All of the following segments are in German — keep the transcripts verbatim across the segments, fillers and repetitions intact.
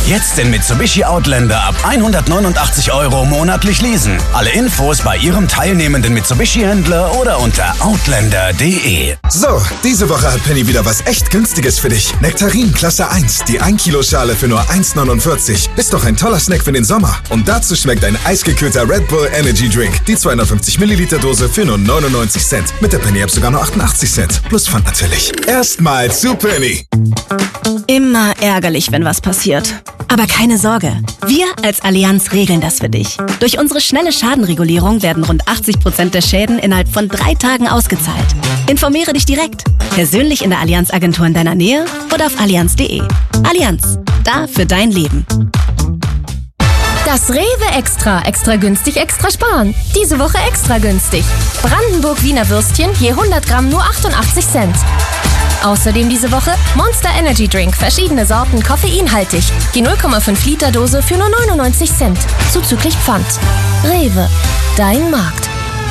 Jetzt den Mitsubishi Outlander ab hundertneunundachtzig Euro monatlich leasen. Alle Infos bei Ihrem teilnehmenden Mitsubishi-Händler oder unter outlander punkt de. So, diese Woche hat Penny wieder was echt Günstiges für dich. Nektarin Klasse eins, die ein Kilo Schale für nur eins neunundvierzig. Ist doch ein toller Snack für den Sommer. Und dazu schmeckt ein eisgekühlter Red Bull Energy Drink. Die zweihundertfünfzig Milliliter Dose für nur neunundneunzig Cent. Mit der Penny-App sogar nur achtundachtzig Cent. Plus Pfand natürlich. Erstmal zu Penny. Immer ärgerlich, wenn was passiert. Aber keine Sorge, wir als Allianz regeln das für dich. Durch unsere schnelle Schadenregulierung werden rund achtzig Prozent der Schäden innerhalb von drei Tagen ausgezahlt. Informiere dich direkt, persönlich in der Allianz-Agentur in deiner Nähe oder auf allianz punkt de. Allianz, da für dein Leben. Das Rewe Extra. Extra günstig, extra sparen. Diese Woche extra günstig. Brandenburg Wiener Würstchen je hundert Gramm nur achtundachtzig Cent. Außerdem diese Woche Monster Energy Drink, verschiedene Sorten, koffeinhaltig. Die null Komma fünf Liter Dose für nur neunundneunzig Cent. Zuzüglich Pfand. Rewe, dein Markt.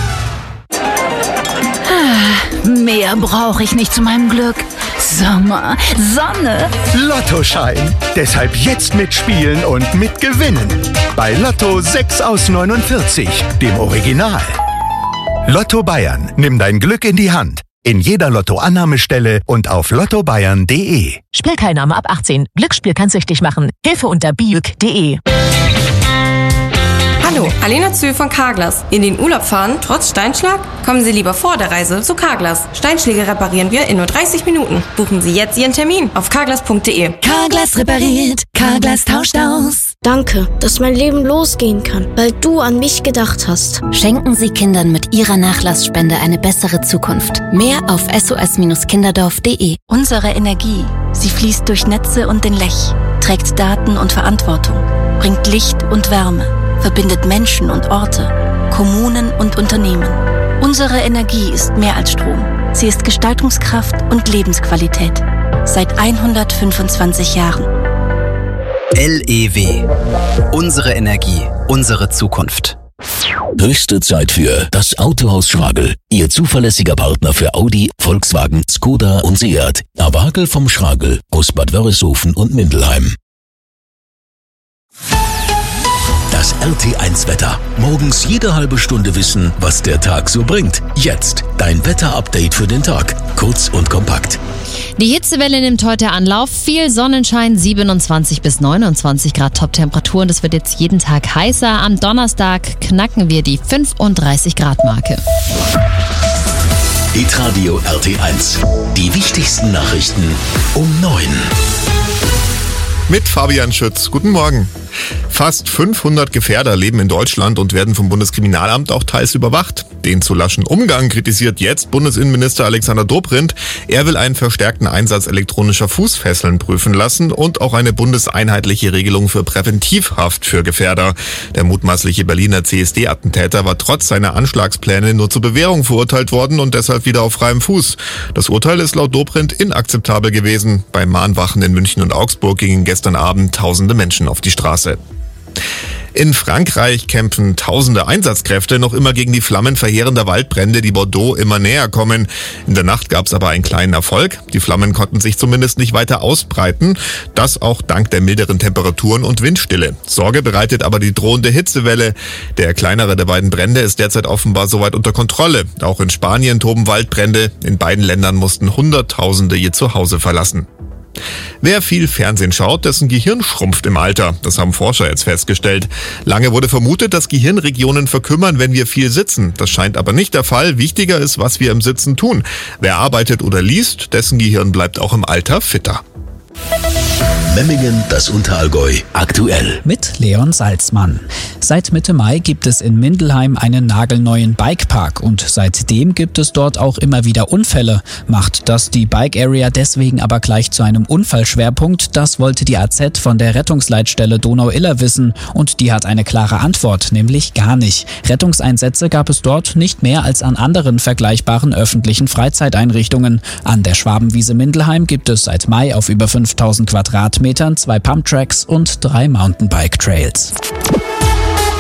Ah, mehr brauche ich nicht zu meinem Glück. Sommer, Sonne. Lottoschein. Deshalb jetzt mitspielen und mitgewinnen. Bei Lotto sechs aus neunundvierzig, dem Original. Lotto Bayern. Nimm dein Glück in die Hand. In jeder Lotto-Annahmestelle und auf lotto bayern punkt de. Spielteilnahme ab achtzehn. Glücksspiel kann süchtig machen. Hilfe unter biuk punkt de. Hallo, Alena Zö von Carglass. In den Urlaub fahren, trotz Steinschlag? Kommen Sie lieber vor der Reise zu Carglass. Steinschläge reparieren wir in nur dreißig Minuten. Buchen Sie jetzt Ihren Termin auf carglass punkt de. Carglass repariert, Carglass tauscht aus. Danke, dass mein Leben losgehen kann, weil du an mich gedacht hast. Schenken Sie Kindern mit Ihrer Nachlassspende eine bessere Zukunft. Mehr auf s o s kinderdorf punkt de. Unsere Energie, sie fließt durch Netze und den Lech, trägt Daten und Verantwortung, bringt Licht und Wärme, verbindet Menschen und Orte, Kommunen und Unternehmen. Unsere Energie ist mehr als Strom. Sie ist Gestaltungskraft und Lebensqualität. Seit hundertfünfundzwanzig Jahren. L E W. Unsere Energie, unsere Zukunft. Höchste Zeit für das Autohaus Schragel. Ihr zuverlässiger Partner für Audi, Volkswagen, Skoda und Seat. Awagel vom Schragel aus Bad Wörishofen und Mindelheim. Das R T eins Wetter. Morgens jede halbe Stunde wissen, was der Tag so bringt. Jetzt dein Wetter-Update für den Tag. Kurz und kompakt. Die Hitzewelle nimmt heute Anlauf. Viel Sonnenschein, siebenundzwanzig bis neunundzwanzig Grad Top-Temperaturen. Das wird jetzt jeden Tag heißer. Am Donnerstag knacken wir die fünfunddreißig Grad Marke. Hitradio R T eins. Die wichtigsten Nachrichten um neun. Mit Fabian Schütz. Guten Morgen. Fast fünfhundert Gefährder leben in Deutschland und werden vom Bundeskriminalamt auch teils überwacht. Den zu laschen Umgang kritisiert jetzt Bundesinnenminister Alexander Dobrindt. Er will einen verstärkten Einsatz elektronischer Fußfesseln prüfen lassen und auch eine bundeseinheitliche Regelung für Präventivhaft für Gefährder. Der mutmaßliche Berliner C S D-Attentäter war trotz seiner Anschlagspläne nur zur Bewährung verurteilt worden und deshalb wieder auf freiem Fuß. Das Urteil ist laut Dobrindt inakzeptabel gewesen. Bei Mahnwachen in München und Augsburg gingen gestern Abend tausende Menschen auf die Straße. In Frankreich kämpfen tausende Einsatzkräfte noch immer gegen die Flammen verheerender Waldbrände, die Bordeaux immer näher kommen. In der Nacht gab es aber einen kleinen Erfolg. Die Flammen konnten sich zumindest nicht weiter ausbreiten. Das auch dank der milderen Temperaturen und Windstille. Sorge bereitet aber die drohende Hitzewelle. Der kleinere der beiden Brände ist derzeit offenbar soweit unter Kontrolle. Auch in Spanien toben Waldbrände. In beiden Ländern mussten Hunderttausende ihr Zuhause verlassen. Wer viel Fernsehen schaut, dessen Gehirn schrumpft im Alter. Das haben Forscher jetzt festgestellt. Lange wurde vermutet, dass Gehirnregionen verkümmern, wenn wir viel sitzen. Das scheint aber nicht der Fall. Wichtiger ist, was wir im Sitzen tun. Wer arbeitet oder liest, dessen Gehirn bleibt auch im Alter fitter. Memmingen, das Unterallgäu, aktuell. Mit Leon Salzmann. Seit Mitte Mai gibt es in Mindelheim einen nagelneuen Bikepark und seitdem gibt es dort auch immer wieder Unfälle. Macht das die Bike Area deswegen aber gleich zu einem Unfallschwerpunkt? Das wollte die A Z von der Rettungsleitstelle Donau-Iller wissen und die hat eine klare Antwort, nämlich gar nicht. Rettungseinsätze gab es dort nicht mehr als an anderen vergleichbaren öffentlichen Freizeiteinrichtungen. An der Schwabenwiese Mindelheim gibt es seit Mai auf über fünftausend Quadratmetern zwei Pumptracks und drei Mountainbike-Trails. Die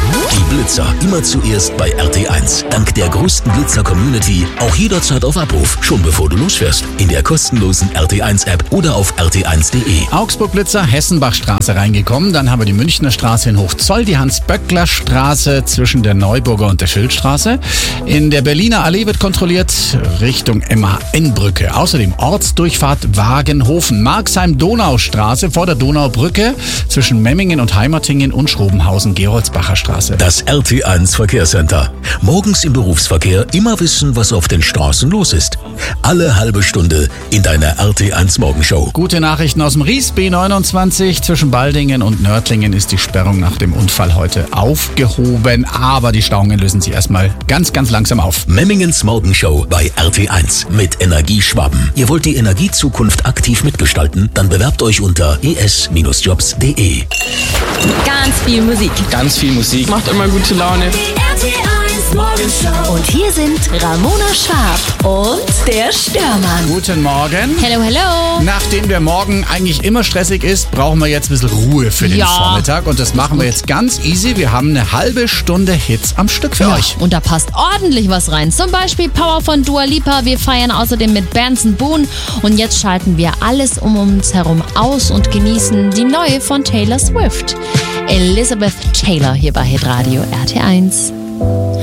Blitzer immer zuerst bei R T eins. Dank der größten Blitzer-Community auch jederzeit auf Abruf, schon bevor du losfährst. In der kostenlosen R T eins App oder auf R T eins Punkt de. Augsburg-Blitzer, Hessenbachstraße reingekommen. Dann haben wir die Münchner Straße in Hochzoll, die Hans-Böckler-Straße zwischen der Neuburger und der Schildstraße. In der Berliner Allee wird kontrolliert Richtung M A N-Brücke. Außerdem Ortsdurchfahrt Wagenhofen, Marxheim-Donaustraße vor der Donaubrücke zwischen Memmingen und Heimatingen und Schrobenhausen-Geroldsbacher Straße. Das R T eins Verkehrscenter. Morgens im Berufsverkehr immer wissen, was auf den Straßen los ist. Alle halbe Stunde in deiner R T eins Morgenshow. Gute Nachrichten aus dem Ries, B neunundzwanzig. Zwischen Baldingen und Nördlingen ist die Sperrung nach dem Unfall heute aufgehoben. Aber die Stauungen lösen sich erstmal ganz, ganz langsam auf. Memmingens Morgenshow bei R T eins mit Energieschwaben. Ihr wollt die Energiezukunft aktiv mitgestalten? Dann bewerbt euch unter e s Jobs punkt de. Ganz viel Musik. Ganz viel Musik. Macht immer gute Laune. R T eins Morgenshow. Und hier sind Ramona Schwab und der Störmann. Guten Morgen. Hello, hello. Nachdem der Morgen eigentlich immer stressig ist, brauchen wir jetzt ein bisschen Ruhe für den Ja. Vormittag. Und das machen wir jetzt ganz easy. Wir haben eine halbe Stunde Hits am Stück für Ja, euch. und da passt ordentlich was rein. Zum Beispiel Power von Dua Lipa. Wir feiern außerdem mit Benson Boone. Und jetzt schalten wir alles um uns herum aus und genießen die neue von Taylor Swift. Elizabeth Taylor hier bei Hitradio R T eins.